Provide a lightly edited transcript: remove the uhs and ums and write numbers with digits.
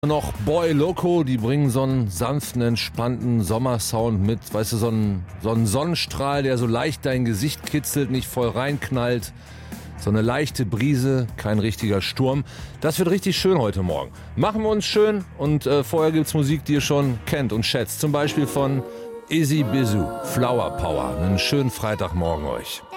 Noch Boy Loco, die bringen so einen sanften, entspannten Sommersound mit. Weißt du, so einen Sonnenstrahl, der so leicht dein Gesicht kitzelt, nicht voll reinknallt. So eine leichte Brise, kein richtiger Sturm. Das wird richtig schön heute Morgen. Machen wir uns schön und vorher gibt's Musik, die ihr schon kennt und schätzt. Zum Beispiel von Izzy Bizu, Flower Power. Einen schönen Freitagmorgen euch.